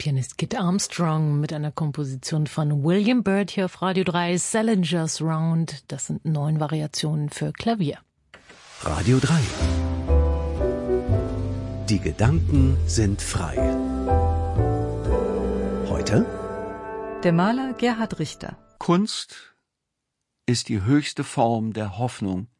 Pianist Kit Armstrong mit einer Komposition von William Byrd hier auf Radio 3, Salinger's Round. Das sind 9 Variationen für Klavier. Radio 3. Die Gedanken sind frei. Heute? Der Maler Gerhard Richter. Kunst ist die höchste Form der Hoffnung.